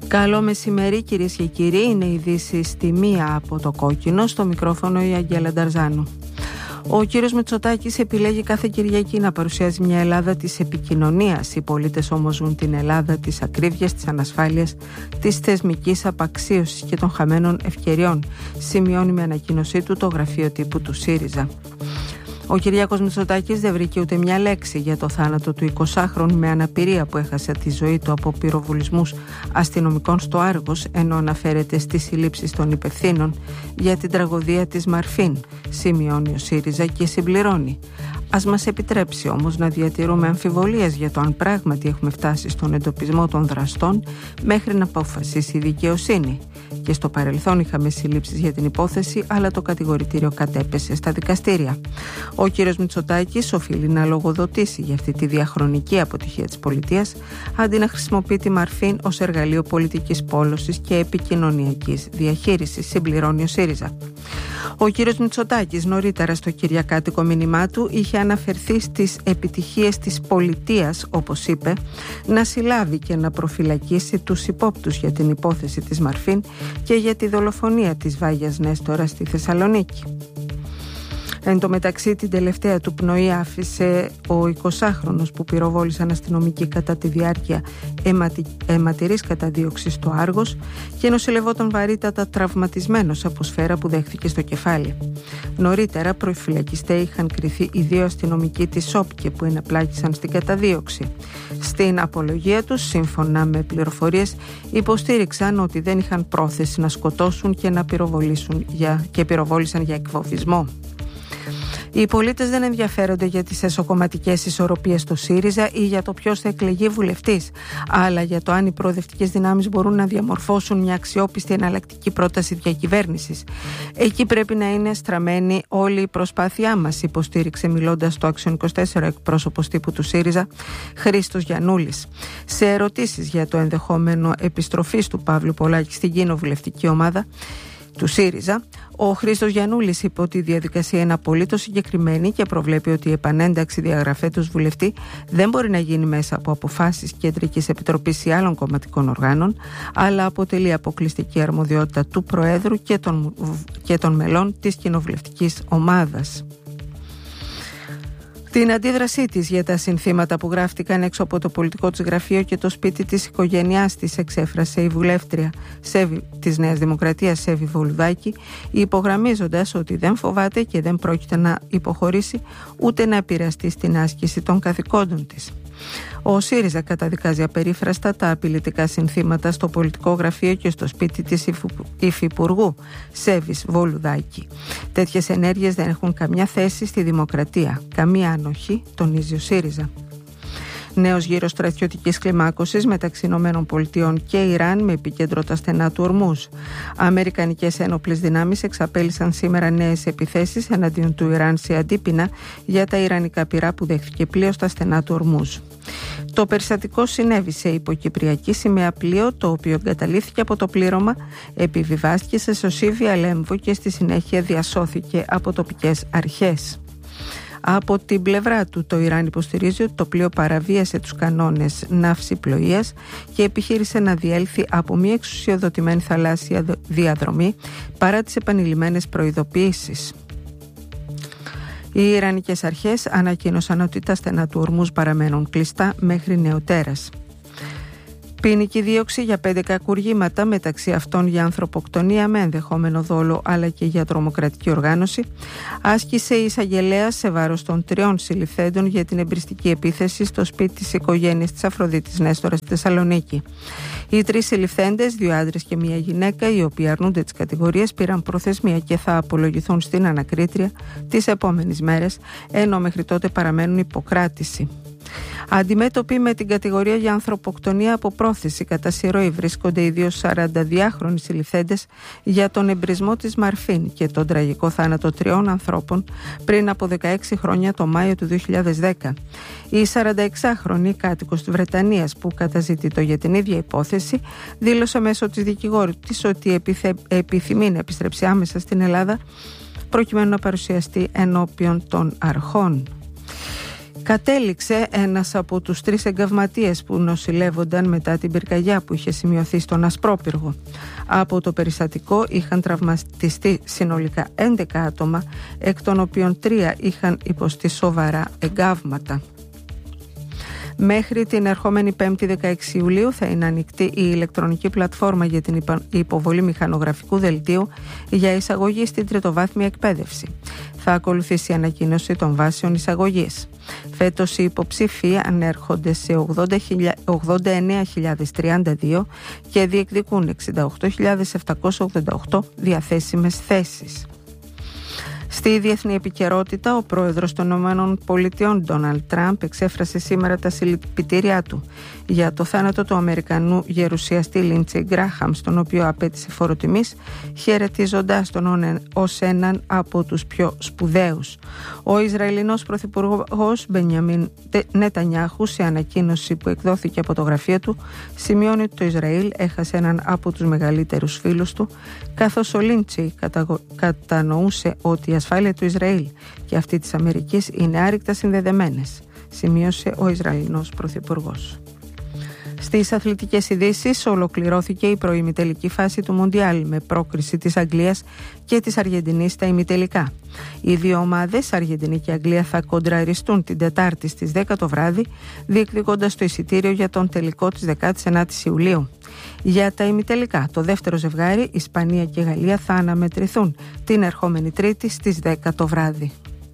Καλό μεσημερί κυρίες και κύριοι, είναι οι ειδήσεις στη μία από το κόκκινο, στο μικρόφωνο η Αγγέλα Νταρζάνου. Ο κύριος Μητσοτάκης επιλέγει κάθε Κυριακή να παρουσιάζει μια Ελλάδα της επικοινωνίας. Οι πολίτες όμως ζουν την Ελλάδα της ακρίβειας, της ανασφάλειας, της θεσμικής απαξίωσης και των χαμένων ευκαιριών, σημειώνει με ανακοίνωσή του το γραφείο τύπου του ΣΥΡΙΖΑ. Ο Κυριάκος Μητσοτάκης δεν βρήκε ούτε μια λέξη για το θάνατο του 20χρονου με αναπηρία που έχασε τη ζωή του από πυροβολισμούς αστυνομικών στο Άργος, ενώ αναφέρεται στις συλλήψεις των υπευθύνων για την τραγωδία της Μαρφίν, σημειώνει ο ΣΥΡΙΖΑ και συμπληρώνει. Ας μας επιτρέψει όμως να διατηρούμε αμφιβολίες για το αν πράγματι έχουμε φτάσει στον εντοπισμό των δραστών μέχρι να αποφασίσει η δικαιοσύνη. Και στο παρελθόν είχαμε συλλήψεις για την υπόθεση, αλλά το κατηγορητήριο κατέπεσε στα δικαστήρια. Ο κύριος Μητσοτάκης οφείλει να λογοδοτήσει για αυτή τη διαχρονική αποτυχία της πολιτείας, αντί να χρησιμοποιεί τη Μαρφίν ως εργαλείο πολιτικής πόλωσης και επικοινωνιακής διαχείρισης, συμπληρώνει ο ΣΥΡΙΖΑ. Ο κύριος Μητσοτάκης νωρίτερα στο κυριακάτικο μήνυμά του είχε αναφερθεί στις επιτυχίες της πολιτείας, όπως είπε, να συλλάβει και να προφυλακίσει τους υπόπτους για την υπόθεση της Μαρφίν και για τη δολοφονία της Βάγιας Νέστορα στη Θεσσαλονίκη. Εν τω μεταξύ, την τελευταία του πνοή άφησε ο 20χρονος που πυροβόλησαν αστυνομικοί κατά τη διάρκεια αιματηρής καταδίωξης στο Άργος και νοσηλευόταν βαρύτατα τραυματισμένος από σφαίρα που δέχθηκε στο κεφάλι. Νωρίτερα, προφυλακιστές είχαν κριθεί οι δύο αστυνομικοί της ΣΟΠΚΕ που εναπλάκησαν στην καταδίωξη. Στην απολογία τους, σύμφωνα με πληροφορίες, υποστήριξαν ότι δεν είχαν πρόθεση να σκοτώσουν και να πυροβόλησαν για εκφοβισμό. Οι πολίτες δεν ενδιαφέρονται για τις εσωκομματικές ισορροπίες του ΣΥΡΙΖΑ ή για το ποιος θα εκλεγεί βουλευτής, αλλά για το αν οι προοδευτικές δυνάμεις μπορούν να διαμορφώσουν μια αξιόπιστη εναλλακτική πρόταση διακυβέρνησης. Εκεί πρέπει να είναι στραμμένη όλη η προσπάθειά μας, υποστήριξε μιλώντας στο Action 24 εκπρόσωπος τύπου του ΣΥΡΙΖΑ, Χρήστος Γιαννούλης. Σε ερωτήσεις για το ενδεχόμενο επιστροφής του Παύλου Πολάκη στην κοινοβουλευτική ομάδα του ΣΥΡΙΖΑ, ο Χρήστος Γιαννούλης είπε ότι η διαδικασία είναι απολύτως συγκεκριμένη και προβλέπει ότι η επανένταξη διαγραφέτους βουλευτή δεν μπορεί να γίνει μέσα από αποφάσεις Κεντρικής Επιτροπής ή άλλων κομματικών οργάνων, αλλά αποτελεί αποκλειστική αρμοδιότητα του Προέδρου και των μελών της κοινοβουλευτικής ομάδας. Την αντίδρασή της για τα συνθήματα που γράφτηκαν έξω από το πολιτικό της γραφείο και το σπίτι της οικογένειάς της εξέφρασε η βουλεύτρια της Νέας Δημοκρατίας Σέβη Βολουδάκη, υπογραμμίζοντας ότι δεν φοβάται και δεν πρόκειται να υποχωρήσει ούτε να επηρεαστεί στην άσκηση των καθηκόντων της. Ο ΣΥΡΙΖΑ καταδικάζει απερίφραστα τα απειλητικά συνθήματα στο πολιτικό γραφείο και στο σπίτι της υφυπουργού Σέβης Βολουδάκη. Τέτοιες ενέργειες δεν έχουν καμιά θέση στη δημοκρατία, καμία ανοχή, τονίζει ο ΣΥΡΙΖΑ. Νέος γύρος στρατιωτικής κλιμάκωσης μεταξύ ΗΠΑ και Ιράν με επικέντρο τα στενά του Ορμούζ. Αμερικανικές ένοπλες δυνάμεις εξαπέλυσαν σήμερα νέες επιθέσεις εναντίον του Ιράν σε αντίπεινα για τα ιρανικά πυρά που δέχθηκε πλοίο στα στενά του Ορμούζ. Το περιστατικό συνέβη σε υποκυπριακή σημαία πλοίο, το οποίο εγκαταλείφθηκε από το πλήρωμα, επιβιβάστηκε σε σωσίβια Λέμβο και στη συνέχεια διασώθηκε από τοπικές αρχές. Από την πλευρά του, το Ιράν υποστηρίζει ότι το πλοίο παραβίασε τους κανόνες ναυσιπλοείας και επιχείρησε να διέλθει από μια εξουσιοδοτημένη θαλάσσια διαδρομή παρά τις επανειλημμένες προειδοποιήσεις. Οι Ιρανικές αρχές ανακοίνωσαν ότι τα στενά του Ορμούζ παραμένουν κλειστά μέχρι νεοτέρας. Ποινική δίωξη για 5 κακουργήματα, μεταξύ αυτών για ανθρωποκτονία με ενδεχόμενο δόλο αλλά και για τρομοκρατική οργάνωση, άσκησε η εισαγγελέας σε βάρος των 3 συλληφθέντων για την εμπριστική επίθεση στο σπίτι της οικογένειας της Αφροδίτης Νέστορα στη Θεσσαλονίκη. Οι 3 συλληφθέντες, 2 άντρες και 1 γυναίκα, οι οποίοι αρνούνται τις κατηγορίες, πήραν προθεσμία και θα απολογηθούν στην ανακρίτρια τις επόμενες μέρες, ενώ μέχρι τότε παραμένουν υποκράτηση. Αντιμέτωποι με την κατηγορία για ανθρωποκτονία από πρόθεση κατά συρροή βρίσκονται οι 2 42χρονοι συλληφθέντες για τον εμπρισμό της Μαρφίν και τον τραγικό θάνατο 3 ανθρώπων πριν από 16 χρόνια το Μάιο του 2010. Η 46χρονη κάτοικος της Βρετανίας που καταζητείται για την ίδια υπόθεση δήλωσε μέσω της δικηγόρου της ότι επιθυμεί να επιστρέψει άμεσα στην Ελλάδα προκειμένου να παρουσιαστεί ενώπιον των αρχών. Κατέληξε ένας από τους 3 εγκαυματίες που νοσηλεύονταν μετά την πυρκαγιά που είχε σημειωθεί στον Ασπρόπυργο. Από το περιστατικό είχαν τραυματιστεί συνολικά 11 άτομα, εκ των οποίων 3 είχαν υποστεί σοβαρά εγκαύματα. Μέχρι την ερχόμενη 5η 16 Ιουλίου θα είναι ανοιχτή η ηλεκτρονική πλατφόρμα για την υποβολή μηχανογραφικού δελτίου για εισαγωγή στην τριτοβάθμια εκπαίδευση. Θα ακολουθήσει η ανακοίνωση των βάσεων εισαγωγής. Φέτος οι υποψήφοι ανέρχονται σε 89.032 και διεκδικούν 68.788 διαθέσιμες θέσεις. Στη διεθνή επικαιρότητα, ο πρόεδρος των ΗΠΑ, Ντόναλντ Τραμπ, εξέφρασε σήμερα τα συλληπιτήριά του για το θάνατο του Αμερικανού γερουσιαστή Λίντσεϊ Γκράχαμ, στον οποίο απέτησε φόρο τιμής, χαιρετίζοντας τον ως έναν από τους πιο σπουδαίους. Ο Ισραηλινός πρωθυπουργός Μπενιαμίν Νετανιάχου, σε ανακοίνωση που εκδόθηκε από το γραφείο του, σημειώνει ότι το Ισραήλ έχασε έναν από τους μεγαλύτερους φίλους του, καθώς ο Λίντσεϊ κατανοούσε ότι η ασφάλεια του Ισραήλ και αυτή της Αμερικής είναι άρρηκτα συνδεδεμένες, σημείωσε ο Ισραηλινός πρωθυπουργός. Στις αθλητικές ειδήσεις, ολοκληρώθηκε η προημιτελική φάση του Μουντιάλ με πρόκριση της Αγγλίας και της Αργεντινής στα ημιτελικά. Οι 2 ομάδες, Αργεντινή και Αγγλία, θα κοντραριστούν την Τετάρτη στις 10 το βράδυ, διεκδικώντας το εισιτήριο για τον τελικό της 19ης Ιουλίου. Για τα ημιτελικά, το δεύτερο ζευγάρι, Ισπανία και Γαλλία, θα αναμετρηθούν την ερχόμενη Τρίτη στις 10 το βράδυ.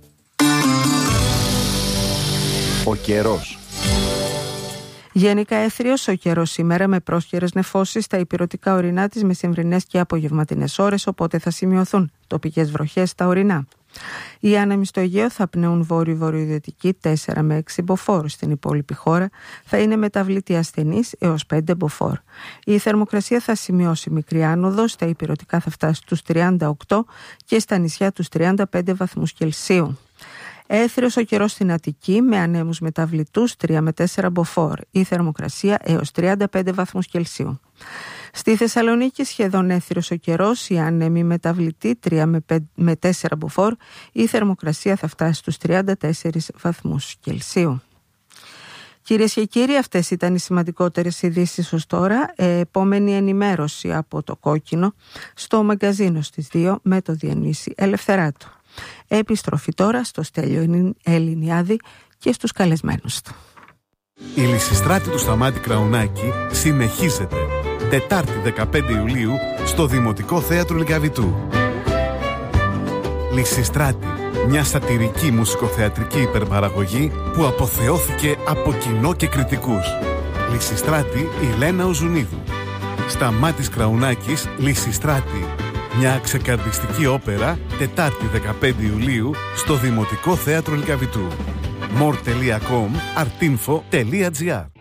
Ο καιρός. Γενικά έθριος ο καιρός σήμερα, με πρόσχερες νεφώσεις στα ηπειρωτικά ορεινά της μεσημβρινές και απογευματινές ώρες, οπότε θα σημειωθούν τοπικές βροχές στα ορεινά. Οι άνεμοι στο Αιγαίο θα πνέουν βόρειο-βορειοδυτική 4 με 6 μποφόρ. Στην υπόλοιπη χώρα θα είναι μεταβλητή ασθενής έως 5 μποφόρ. Η θερμοκρασία θα σημειώσει μικρή άνοδο, στα ηπειρωτικά θα φτάσει στους 38 και στα νησιά τους 35 βαθμούς Κελσίου. Έθριος ο καιρός στην Αττική με ανέμους μεταβλητούς 3 με 4 μποφόρ. Η θερμοκρασία έως 35 βαθμούς Κελσίου. Στη Θεσσαλονίκη σχεδόν έθριος ο καιρός, οι άνεμοι μεταβλητοί 3 με 4 μποφόρ. Η θερμοκρασία θα φτάσει στους 34 βαθμούς Κελσίου. Κυρίες και κύριοι, αυτές ήταν οι σημαντικότερες ειδήσεις ως τώρα. Επόμενη ενημέρωση από το Κόκκινο στο μαγκαζίνο στις 2 με το Διονύση Ελευθεράτου. Επιστροφή τώρα στο Στέλιο Ελληνιάδη και στους καλεσμένους του. Η Λυσιστράτη του Σταμάτη Κραουνάκη συνεχίζεται Τετάρτη 15 Ιουλίου στο Δημοτικό Θέατρο Λυκαβητού. Λυσιστράτη, μια σατιρική μουσικοθεατρική υπερπαραγωγή που αποθεώθηκε από κοινό και κριτικούς. Λυσιστράτη Ηλένα Οζουνίδου. Σταμάτης Κραουνάκης, Λυσιστράτη. Μια ξεκαρδιστική όπερα, Τετάρτη 15 Ιουλίου, στο Δημοτικό Θέατρο Λυκαβητού. more.com, artinfo.gr.